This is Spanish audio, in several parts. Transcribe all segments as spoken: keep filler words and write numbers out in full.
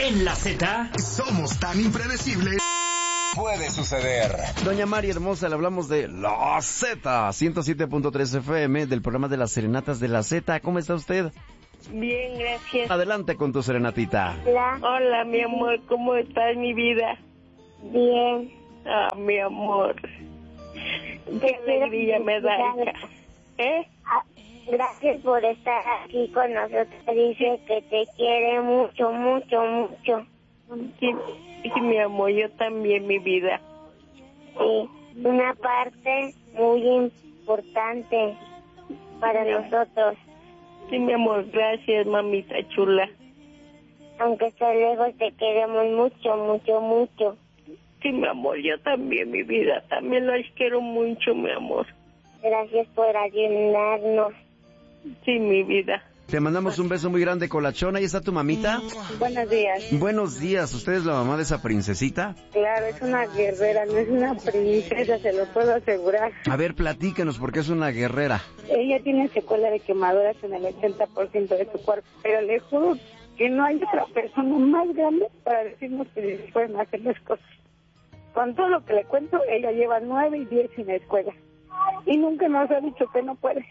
En la Z somos tan impredecibles. Puede suceder. Doña Mari Hermosa, le hablamos de La Z, ciento siete punto tres F M, del programa de las Serenatas de la Z. ¿Cómo está usted? Bien, gracias. Adelante con tu serenatita. Hola. Hola, mi amor, ¿cómo estás, mi vida? Bien. Ah, mi amor. Qué alegría me da, hija. ¿Eh? Ah, gracias por estar aquí con nosotros. Dice que te quiere mucho, mucho, mucho. Sí, sí, mi amor, yo también, mi vida. Sí, una parte muy importante para sí, nosotros. Sí, mi amor, gracias, mamita chula. Aunque estés lejos, te queremos mucho, mucho, mucho. Sí, mi amor, yo también, mi vida, también las quiero mucho, mi amor. Gracias por ayudarnos. Sí, mi vida. Te mandamos un beso muy grande, colachona. ¿Ahí está tu mamita? Buenos días. Buenos días. ¿Usted es la mamá de esa princesita? Claro, es una guerrera, no es una princesa, se lo puedo asegurar. A ver, platícanos, ¿por qué es una guerrera? Ella tiene secuela de quemaduras en el ochenta por ciento de su cuerpo, pero le juro que no hay otra persona más grande para decirnos que se pueden hacer las cosas. Con todo lo que le cuento, ella lleva nueve y diez en la escuela y nunca nos ha dicho que no puede.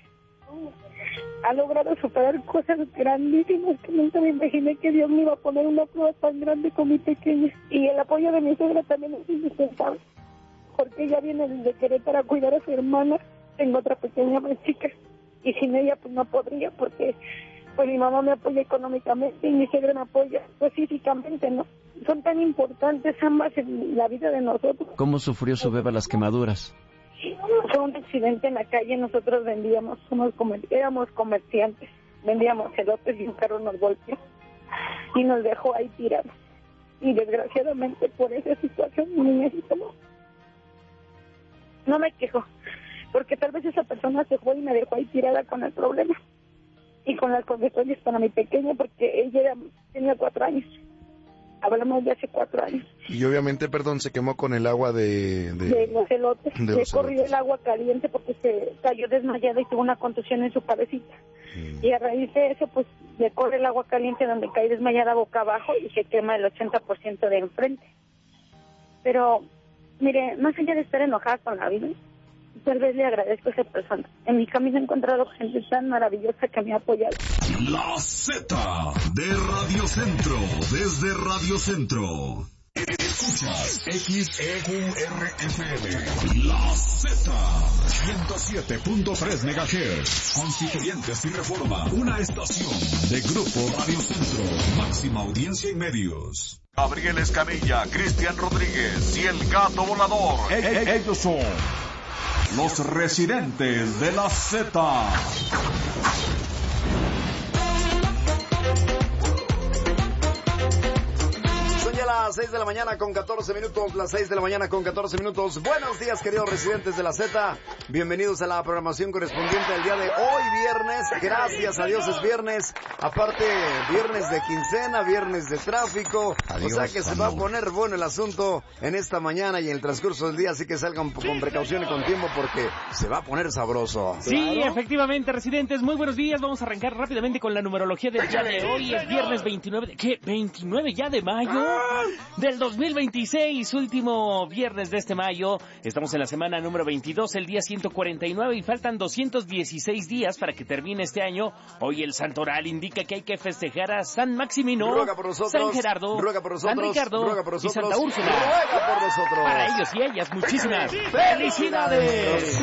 Ha logrado superar cosas grandísimas que nunca me imaginé que Dios me iba a poner una prueba tan grande con mi pequeña. Y el apoyo de mi suegra también es indispensable, porque ella viene desde Querétaro a cuidar a su hermana. Tengo otra pequeña más chica, y sin ella pues no podría, porque pues mi mamá me apoya económicamente y mi suegra me apoya pues físicamente, ¿no? Son tan importantes ambas en la vida de nosotros. ¿Cómo sufrió su beba las quemaduras? Fue un accidente en la calle, nosotros vendíamos, somos comer, éramos comerciantes, vendíamos elotes y un carro nos golpeó y nos dejó ahí tirados. Y desgraciadamente por esa situación mi niña se tomó. No me quejo, porque tal vez esa persona se fue y me dejó ahí tirada con el problema y con las consecuencias para mi pequeña, porque ella era, tenía cuatro años. Hablamos de hace cuatro años. Y obviamente, perdón, se quemó con el agua de... De, de los elotes. De le corrió el agua caliente porque se cayó desmayada y tuvo una contusión en su cabecita. Mm. Y a raíz de eso, pues, le corre el agua caliente donde cae desmayada boca abajo y se quema el ochenta por ciento de enfrente. Pero, mire, más allá de estar enojada con la vida, tal vez le agradezco a esa persona. En mi camino he encontrado gente tan maravillosa que me ha apoyado. La Z de Radio Centro, desde Radio Centro. Escuchas X E Q R F M. La Z, ciento siete punto tres megahertz. Constituyentes y Reforma, una estación de Grupo Radio Centro. Máxima audiencia y medios. Gabriel Escamilla, Cristian Rodríguez y el Gato Volador. E- e- ellos son los residentes de la Z. Son ya las seis de la mañana con catorce minutos, las seis de la mañana con catorce minutos. Buenos días, queridos residentes de la Z. Bienvenidos a la programación correspondiente al día de hoy, viernes. Gracias a Dios es viernes. Aparte, viernes de quincena, viernes de tráfico. Adiós, o sea que se va a poner bueno el asunto en esta mañana y en el transcurso del día. Así que salgan con precaución y con tiempo porque se va a poner sabroso. Sí, claro. Efectivamente, residentes. Muy buenos días. Vamos a arrancar rápidamente con la numerología del día de hoy. Es viernes veintinueve. De, ¿Qué? ¿veintinueve ya de mayo? Del dos mil veintiséis, último viernes de este mayo. Estamos en la semana número veintidós, el día ciento cuarenta y nueve y faltan doscientos dieciséis días para que termine este año. Hoy el santoral indica que hay que festejar a San Maximino, ruega por nosotros, San Gerardo, ruega por nosotros, San Ricardo ruega por nosotros, y Santa Úrsula. Ruega por nosotros. Para ellos y ellas, muchísimas felicidades.